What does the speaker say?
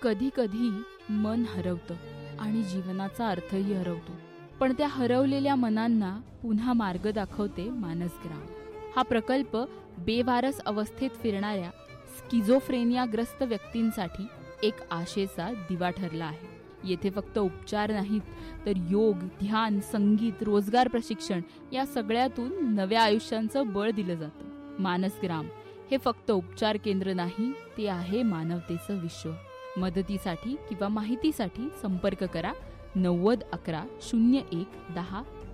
कधी कधी मन हरवतं आणि जीवनाचा अर्थही हरवतो. पण त्या हरवलेल्या मनांना पुन्हा मार्ग दाखवते मानसग्राम. हा प्रकल्प बेवारस अवस्थेत फिरणाऱ्या स्किझोफ्रेनियाग्रस्त व्यक्तींसाठी एक आशेचा दिवा ठरला आहे. येथे फक्त उपचार नाहीत, तर योग, ध्यान, संगीत, रोजगार प्रशिक्षण या सगळ्यातून नव्या आयुष्यांचं बळ दिलं जातं. मानसग्राम हे फक्त उपचार केंद्र नाही, ते आहे मानवतेचं विश्व. मदतीसाठी किंवा माहितीसाठी संपर्क करा 90 11 01 10